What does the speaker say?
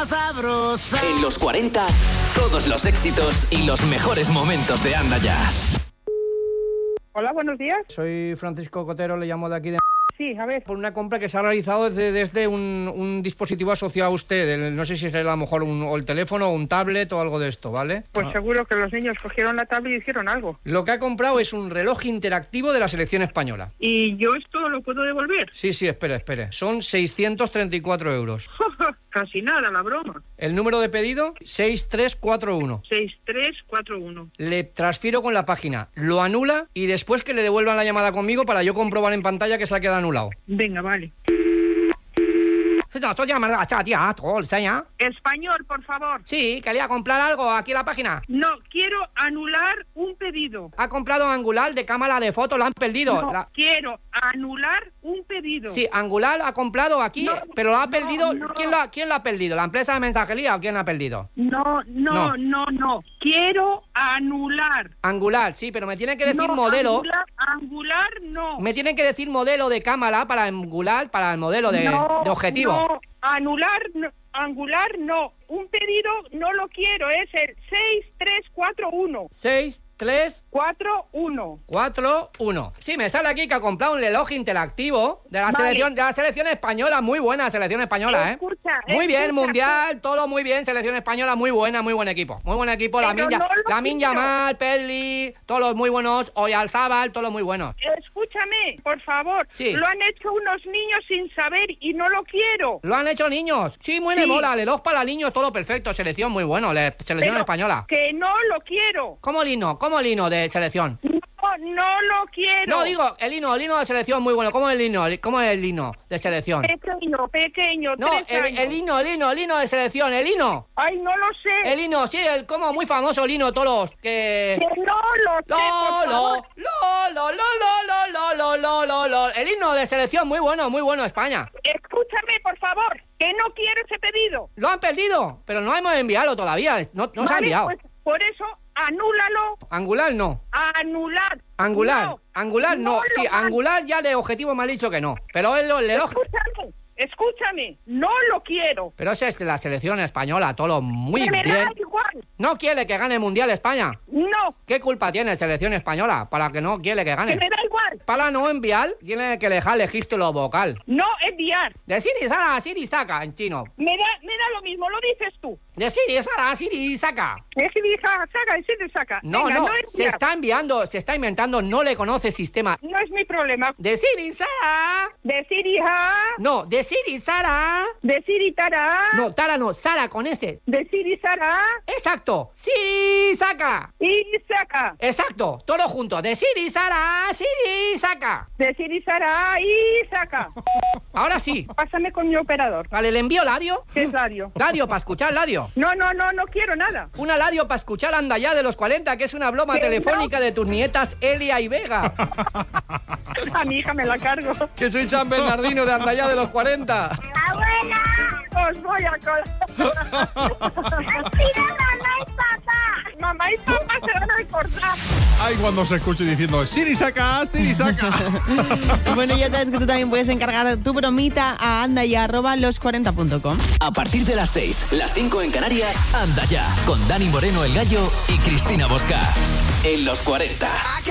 más sabrosa. En los 40, todos los éxitos y los mejores momentos de Anda Ya. Hola, buenos días. Soy Francisco Cotero, le llamo de aquí de... Sí, a ver. Por una compra que se ha realizado desde un dispositivo asociado a usted. No sé si será a lo mejor o el teléfono, o un tablet o algo de esto, ¿vale? Pues seguro que los niños cogieron la tablet y hicieron algo. Lo que ha comprado es un reloj interactivo de la selección española. ¿Y yo esto lo puedo devolver? Sí, espere. Son 634 euros. Casi nada, la broma. El número de pedido, 6341. 6341. Le transfiero con la página, lo anula y después que le devuelvan la llamada conmigo para yo comprobar en pantalla que se ha quedado anulado. Venga, vale. Español, por favor. Sí, quería comprar algo aquí en la página. No, quiero anular un pedido. Ha comprado Angular de cámara de fotos, lo han perdido. No, quiero anular un pedido. Sí, Angular ha comprado aquí, pero lo ha perdido. No. ¿Quién lo ha perdido? ¿La empresa de mensajería o quién lo ha perdido? No. Quiero anular. Angular, sí, pero me tienen que decir modelo. Angular no. Me tienen que decir modelo de cámara para Angular, para el modelo de objetivo. No, Angular no. Un pedido no lo quiero, es el 6341. 6341. Sí, me sale aquí que ha comprado un reloj interactivo de la selección española, muy buena selección española, muy bien, mundial, todo muy bien, selección española, muy buena, muy buen equipo, Lamine Yamal, Pedri, todos los muy buenos, Oyarzabal, todos los muy buenos. Escúchame, por favor, sí. Lo han hecho unos niños sin saber y no lo quiero. ¿Lo han hecho niños? Sí, muy de mola, reloj para niños, todo perfecto, selección muy bueno, selección española. Que no lo quiero. ¿Cómo el hino de selección? No lo quiero. No, digo, el hino de selección muy bueno. ¿Cómo es el hino de selección? Pequeño, no, el hino de selección, el hino. Ay, no lo sé. El hino, sí, como muy famoso el hino, todos los que no lo sé, por favor. El hino de selección muy bueno, España. Escúchame, por favor, que no quiero ese pedido. Lo han perdido, pero no hemos enviado todavía, no se ha enviado. Pues, por eso, anúlalo. Angular no. Angular no. Sí, Angular ya de objetivo me ha dicho que no. Pero el reloj... Escúchame, no lo quiero. Pero ese es de la selección española, todo muy bien. Me da igual. ¿No quiere que gane el Mundial España? No. ¿Qué culpa tiene selección española para que no quiere que gane? Que me da igual. Para no enviar, tiene que dejar el registro vocal. No enviar. De Siri-Sara a Siri-Saka en chino. Me da lo mismo, lo dices tú. De Siri-Sara a Siri-Saka. De Siri-Saka. No, se está enviando, se está inventando, no le conoce sistema. No es mi problema. De Siri-Sara. De Siri-Ha. No, de Siri-Sara. De Siri-Tara. No, Tara no, Sara con S. De Siri-Sara. Exacto. Siri-Saka. Saka. Exacto, todo junto. De Siri-Sara, Siri-Saka. De Siri-Sara y Saka. Ahora sí. Pásame con mi operador. Vale, ¿le envío Ladio? ¿Qué es Ladio? Ladio, para escuchar Ladio. No quiero nada. Una Ladio para escuchar Anda Ya de los 40, que es una broma telefónica de tus nietas Elia y Vega. A mi hija me la cargo. Que soy San Bernardino de Anda Ya de los 40. ¡Abuela! Os voy a colar. Mamá y papá se van a recordar. Ay, cuando se escuche diciendo Siri-Saka. Bueno, ya sabes que tú también puedes encargar tu bromita a andaya@los40.com. A partir de las 6, las 5 en Canarias, Anda Ya, con Dani Moreno el Gallo y Cristina Bosca. En los 40.